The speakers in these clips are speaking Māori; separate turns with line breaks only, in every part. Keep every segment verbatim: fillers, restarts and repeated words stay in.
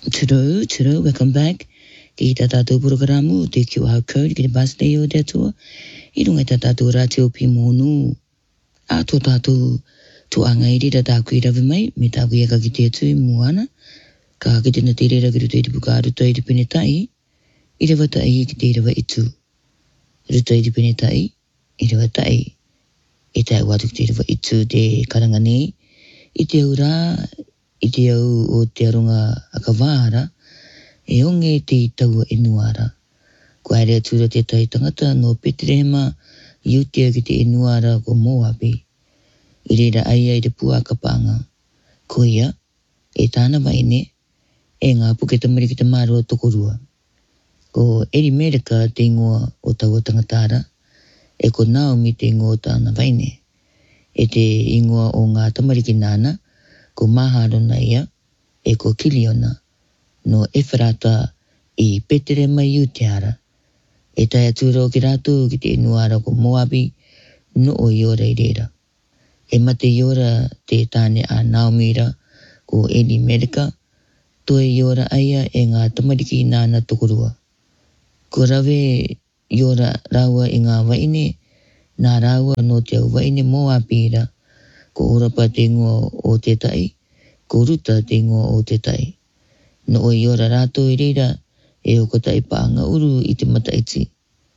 Turo, turo, welcome back. Kita tato programu te Q R code ki bas te yo te tua. I runga ta tato ratio pi monu. A to tato tu anga iri ta ta kui ravi mai, me ta kui aka ki te tui muana. Ka ki te na te rera ki ruta i te puka ruta i te pene tai. I rewa tai ki te rewa itu. Ruta i te pene tai, i rewa tai. I te watu ki te rewa itu te karangane. I te ura, i te au o te arunga akawara. E onge te taua enuara. Ko aere atura te tai tangata no petrema iutia ki te enuara ko Moabi. I reira aia i te pua kapanga. Ko ia, e tāna waine, e ngā puke tamari ki te maro tokorua. Ko eri Merika te ingoa o taua tangatara, e ko Naomi te ingoa o tāna waine. E te ingoa o ngā tamari ki nana, ko Maharona ia, e ko Kiliona, no Efrata i petere mai iutiara. E tai atura o ki rātou ki te inuara ko Moabi, no o iora i reira. E mate iora te tāne a Naomira ko Eli Merika, toe iora aia e ngā tamariki nāna tokorua. Ko rawe iora raua i ngā waine, nā raua no te au waine Moabira, ko orapa te ingoa o te tai, ko ruta te ingoa o te tai. No o iora rātou i reira, e o kata i paanga uru i te mataiti.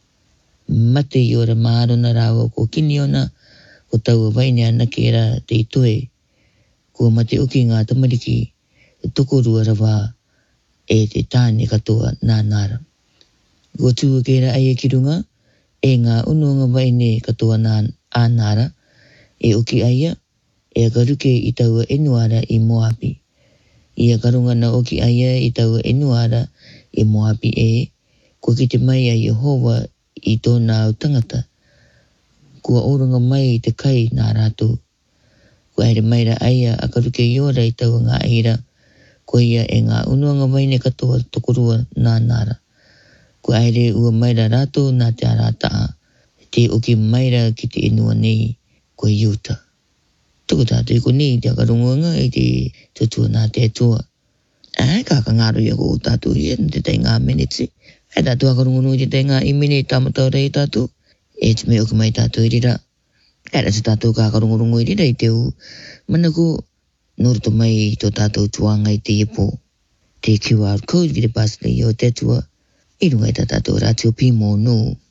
Mate iora maarona rawa ko Kiniona, ko taua waine anake era te itoe, ko mate uki ngā tamariki, e tokorua rawa e te tāne katoa nā nāra. Ko tua kera aia ki runga, e ngā unonga waine katoa nā ānara, e uki aia, e akaruke i taua enuara i Moabi. Ia karunga na oki aia i taua enuara i Moabi e, ko ki te mai a Yehova i tōna au tangata. Kua oranga mai i te kai nā rātou. Kua ere maira aia a karuke iora i taua ngā eira, ko ia e ngā unuanga waine katoa tokorua nā nāra. Kua ere ua maira rātou nā te arataa, te oki maira ki te enua nei, ko Iuta. Tuku tātou i ko ni te akarunguanga i te tutua nā te atua. Ai, ka ka ngāro ia ko tātou i te tai ngā meneti. Ai tātou akarungunu i te tai ngā imene i tāmatau rei tātou. E te me oku mai tātou i rira. Ai rasa tātou ka akarungurungu i rira i te u. Manako, noruto mai i tō tātou tuanga i te ipo. Te Q R code ki te pasle i o te atua. I runga i tā tātou rātio pimo no.